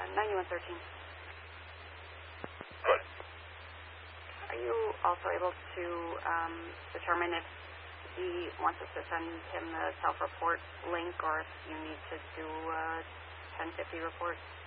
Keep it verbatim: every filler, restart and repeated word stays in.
ninety-one thirteen. Good. Are you also able to um, determine if he wants us to send him the self-report link or if you need to do a ten fifty report?